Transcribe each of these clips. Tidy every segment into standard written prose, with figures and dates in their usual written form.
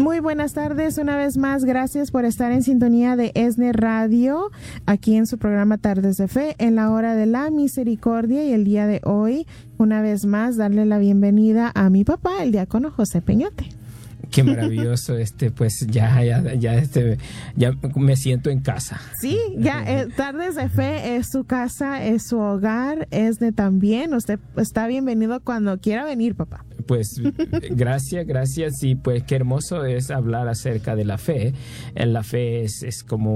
Muy buenas tardes, una vez más, gracias por estar en sintonía de ESNE Radio, aquí en su programa Tardes de Fe, en la hora de la misericordia, y el día de hoy, una vez más, darle la bienvenida a mi papá, el diácono José Peñote. Qué maravilloso, pues ya me siento en casa. Sí, ya Tardes de Fe es su casa, es su hogar, ESNE también. Usted está bienvenido cuando quiera venir, papá. Pues gracias, y pues qué hermoso es hablar acerca de la fe. La fe es como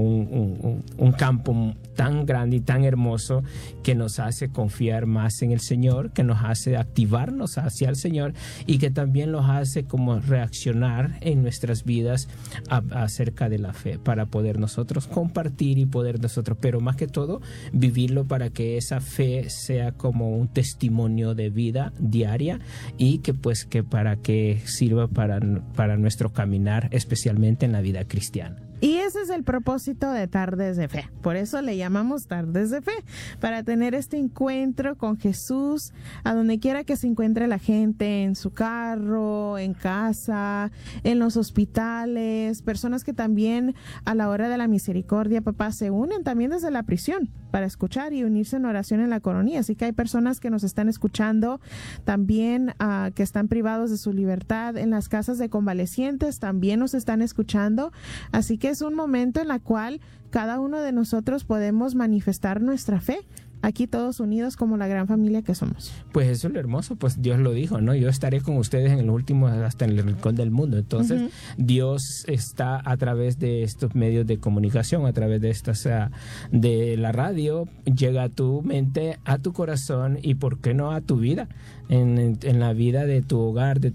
un campo tan grande y tan hermoso que nos hace confiar más en el Señor, que nos hace activarnos hacia el Señor y que también nos hace como reaccionar en nuestras vidas acerca de la fe, para poder nosotros compartir y poder nosotros, pero más que todo, vivirlo para que esa fe sea como un testimonio de vida diaria y que para que sirva para nuestro caminar, especialmente en la vida cristiana. Y ese es el propósito de Tardes de Fe. Por eso le llamamos Tardes de Fe, para tener este encuentro con Jesús a donde quiera que se encuentre la gente, en su carro, en casa, en los hospitales, personas que también a la hora de la misericordia, papá, se unen también desde la prisión para escuchar y unirse en oración en la coronilla. Así que hay personas que nos están escuchando también, que están privados de su libertad en las casas de convalecientes, también nos están escuchando. Así que es un momento en el cual cada uno de nosotros podemos manifestar nuestra fe, aquí todos unidos como la gran familia que somos. Pues eso es lo hermoso, pues Dios lo dijo, ¿no? Yo estaré con ustedes en los últimos, hasta en el rincón del mundo. Entonces, Dios está a través de estos medios de comunicación, a través de estas, de la radio, llega a tu mente, a tu corazón y, ¿por qué no, a tu vida? En la vida de tu hogar, de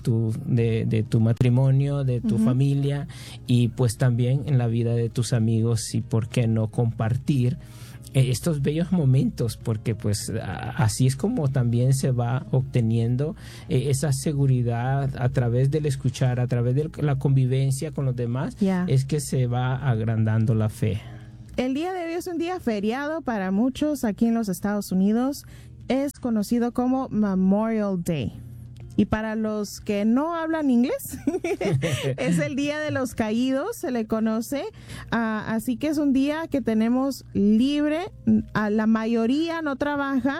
tu matrimonio, de tu familia, y pues también en la vida de tus amigos, y por qué no compartir estos bellos momentos, porque pues así es como también se va obteniendo esa seguridad a través del escuchar, a través de la convivencia con los demás, es que se va agrandando la fe. El día de hoy es un día feriado para muchos aquí en los Estados Unidos. Es conocido como Memorial Day. Y para los que no hablan inglés, es el Día de los Caídos, se le conoce. Así que es un día que tenemos libre. La mayoría no trabaja.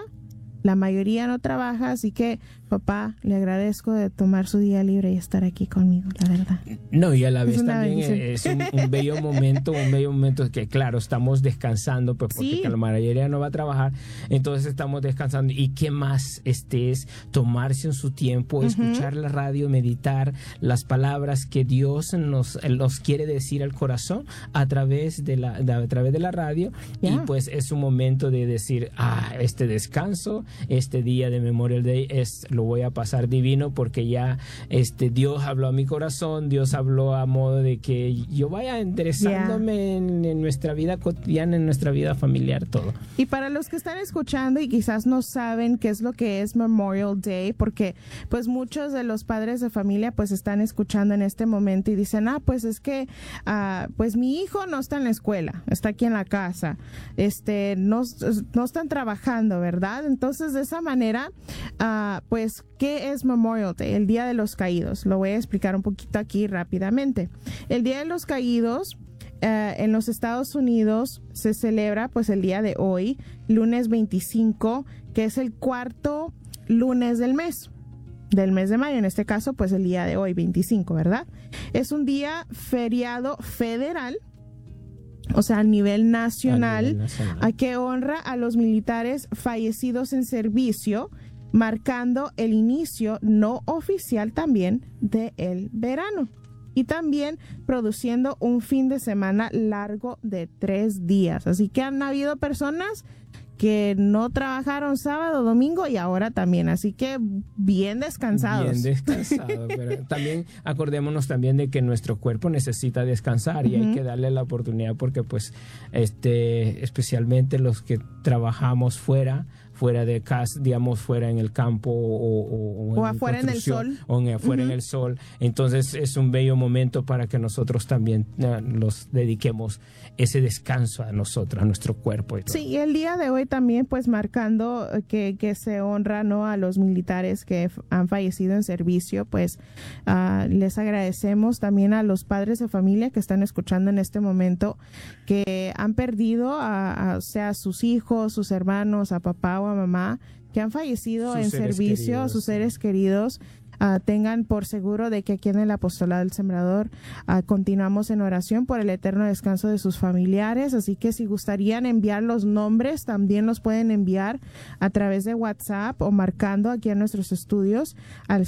Así que, papá, le agradezco de tomar su día libre y estar aquí conmigo, la verdad. No, y a la vez también es un bello momento que, claro, estamos descansando, pues porque la mayoría no va a trabajar, entonces estamos descansando. Y qué más es tomarse en su tiempo, escuchar la radio, meditar las palabras que Dios nos quiere decir al corazón a través de la radio. Y pues es un momento de decir, este descanso, este día de Memorial Day lo voy a pasar divino, porque ya Dios habló a mi corazón, Dios habló a modo de que yo vaya enderezándome en nuestra vida cotidiana, en nuestra vida familiar, todo. Y para los que están escuchando y quizás no saben qué es lo que es Memorial Day, porque pues muchos de los padres de familia pues están escuchando en este momento y dicen, pues es que pues mi hijo no está en la escuela, está aquí en la casa, no están trabajando, ¿verdad? Entonces, de esa manera, pues, ¿qué es Memorial Day? El Día de los Caídos. Lo voy a explicar un poquito aquí rápidamente. El Día de los Caídos en los Estados Unidos se celebra pues el día de hoy, lunes 25, que es el cuarto lunes del mes de mayo. En este caso, pues el día de hoy, 25, ¿verdad? Es un día feriado federal, o sea, a nivel nacional, a que honra a los militares fallecidos en servicio, marcando el inicio no oficial también del verano, y también produciendo un fin de semana largo de 3 días. Así que han habido personas que no trabajaron sábado, domingo y ahora también, así que bien descansados. Pero también acordémonos también de que nuestro cuerpo necesita descansar y hay que darle la oportunidad, porque pues especialmente los que trabajamos fuera fuera de casa, digamos, fuera en el campo o afuera en el sol. O afuera en el sol. Entonces es un bello momento para que nosotros también los dediquemos ese descanso a nosotros, a nuestro cuerpo. Y todo. Sí, y el día de hoy también pues marcando que se honra, ¿no?, a los militares que han fallecido en servicio, pues les agradecemos también a los padres de familia que están escuchando en este momento, que han perdido o sea, sus hijos, sus hermanos, a papá o a mamá, que han fallecido en servicio, a sus seres queridos. Tengan por seguro de que aquí en el Apostolado del Sembrador continuamos en oración por el eterno descanso de sus familiares, así que si gustarían enviar los nombres, también los pueden enviar a través de WhatsApp o marcando aquí en nuestros estudios al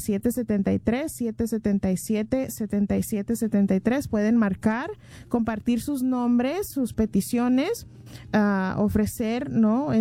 773-777-7773. Pueden marcar, compartir sus nombres, sus peticiones, ofrecer, ¿no?,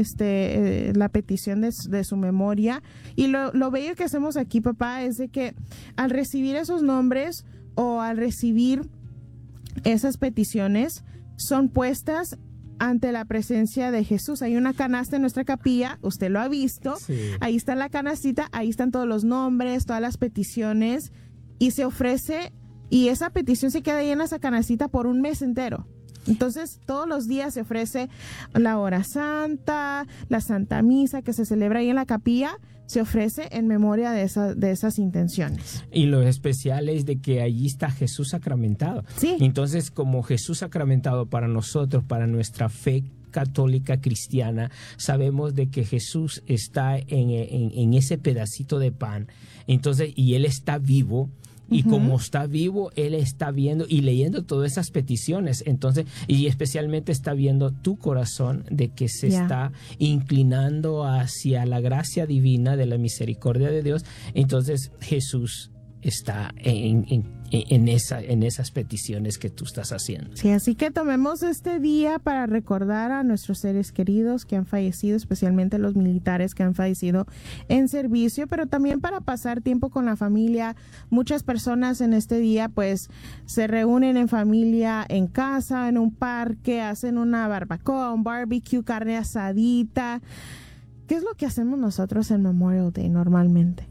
la petición de su memoria. Y lo bello que hacemos aquí, papá, es de que al recibir esos nombres o al recibir esas peticiones, son puestas ante la presencia de Jesús. Hay una canasta en nuestra capilla, usted lo ha visto, sí. Ahí está la canastita, ahí están todos los nombres, todas las peticiones, y se ofrece, y esa petición se queda ahí en esa canastita por un mes entero. Entonces, todos los días se ofrece la hora santa, la Santa Misa que se celebra ahí en la capilla, se ofrece en memoria de esas intenciones. Y lo especial es de que allí está Jesús sacramentado. Sí. Entonces, como Jesús sacramentado para nosotros, para nuestra fe católica cristiana, sabemos de que Jesús está en ese pedacito de pan. Entonces, y Él está vivo. Y como está vivo, Él está viendo y leyendo todas esas peticiones. Entonces, y especialmente está viendo tu corazón de que se está inclinando hacia la gracia divina de la misericordia de Dios. Entonces, Jesús está en esas peticiones que tú estás haciendo. Sí, así que tomemos este día para recordar a nuestros seres queridos que han fallecido, especialmente los militares que han fallecido en servicio, pero también para pasar tiempo con la familia. Muchas personas en este día pues se reúnen en familia en casa, en un parque, hacen una barbacoa, un barbecue, carne asadita. ¿Qué es lo que hacemos nosotros en Memorial Day normalmente?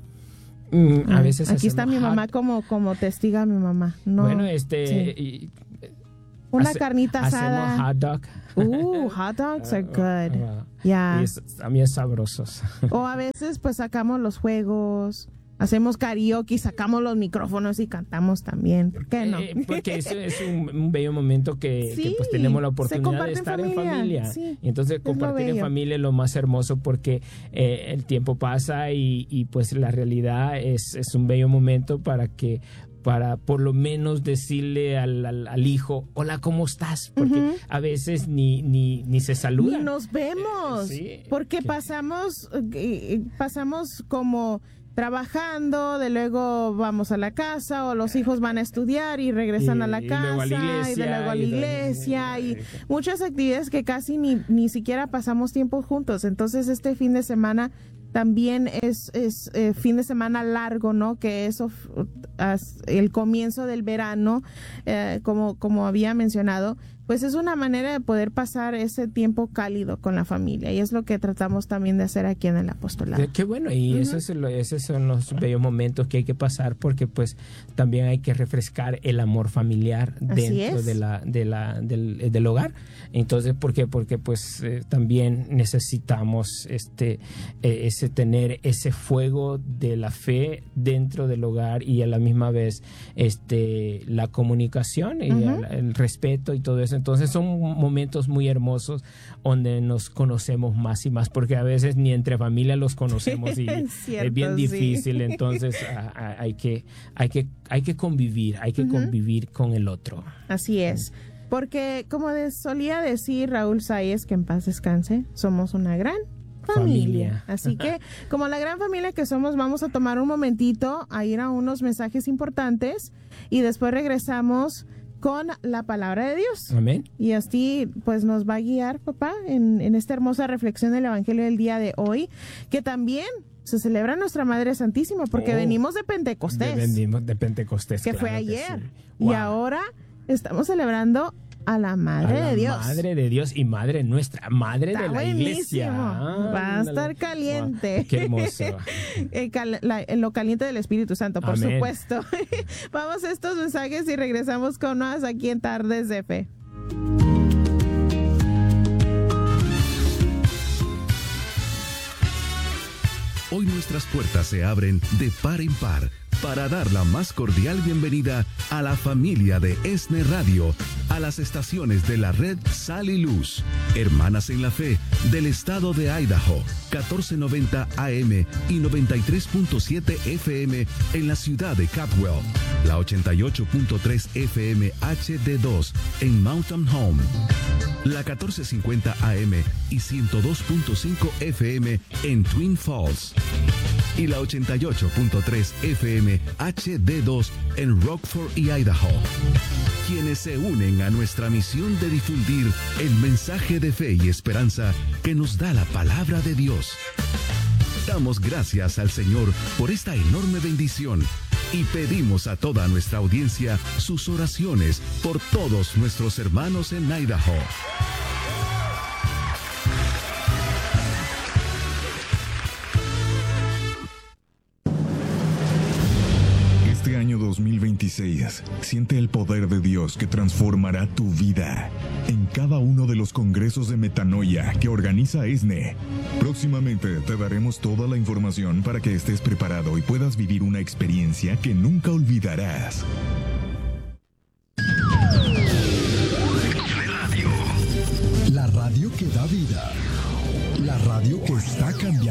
A veces aquí está mi mamá como testiga, mi mamá. No, bueno, sí. Una carnita asada. Hacemos hot dog. Hot dogs are good. Yeah. También sabrosos. O a veces pues sacamos los juegos, hacemos karaoke, sacamos los micrófonos y cantamos también. ¿Por qué no? Porque es un bello momento que pues tenemos la oportunidad de estar en familia. Sí, entonces compartir en familia es lo más hermoso porque el tiempo pasa y pues la realidad es un bello momento para por lo menos decirle al hijo, hola, ¿cómo estás? Porque a veces ni se saludan. Ni nos vemos. Porque pasamos como trabajando, de luego vamos a la casa o los hijos van a estudiar y regresan a la casa y de luego a la iglesia y muchas actividades que casi ni siquiera pasamos tiempo juntos. Entonces este fin de semana también es fin de semana largo, ¿no? Que eso el comienzo del verano, como había mencionado, pues es una manera de poder pasar ese tiempo cálido con la familia y es lo que tratamos también de hacer aquí en el apostolado. Qué bueno, y esos son los bellos momentos que hay que pasar porque pues también hay que refrescar el amor familiar dentro del hogar. Entonces, ¿por qué? Porque pues también necesitamos tener ese fuego de la fe dentro del hogar y a la misma vez la comunicación y el respeto y todo eso. Entonces son momentos muy hermosos donde nos conocemos más y más, porque a veces ni entre familia los conocemos y es bien difícil. Entonces hay que convivir, convivir con el otro. Así es. Porque como solía decir Raúl Sáez, que en paz descanse, somos una gran familia. Así que como la gran familia que somos, vamos a tomar un momentito a ir a unos mensajes importantes y después regresamos con la palabra de Dios. Amén. Y así pues nos va a guiar, papá, en esta hermosa reflexión del Evangelio del día de hoy, que también se celebra nuestra Madre Santísima, porque venimos de Pentecostés. Venimos de Pentecostés. Que fue ayer. Y ahora estamos celebrando a la Madre de Dios. Madre de Dios y Madre nuestra, Madre Está de la buenísimo. Iglesia. Va a estar caliente. Qué hermoso. Lo caliente del Espíritu Santo, por Amén. supuesto. Vamos a estos mensajes y regresamos con más aquí en Tardes de Fe. Hoy nuestras puertas se abren de par en par para dar la más cordial bienvenida a la familia de ESNE Radio, a las estaciones de la red Sal y Luz, Hermanas en la Fe del estado de Idaho, 1490 AM y 93.7 FM en la ciudad de Capwell, la 88.3 FM HD2 en Mountain Home, la 1450 AM y 102.5 FM en Twin Falls y la 88.3 FM HD2 en Rockford y Idaho, quienes se unen a nuestra misión de difundir el mensaje de fe y esperanza que nos da la palabra de Dios. Damos gracias al Señor por esta enorme bendición y pedimos a toda nuestra audiencia sus oraciones por todos nuestros hermanos en Idaho. Este año 2026, siente el poder de Dios que transformará tu vida en cada uno de los congresos de metanoia que organiza ESNE. Próximamente te daremos toda la información para que estés preparado y puedas vivir una experiencia que nunca olvidarás. La radio que da vida. La radio que está cambiando.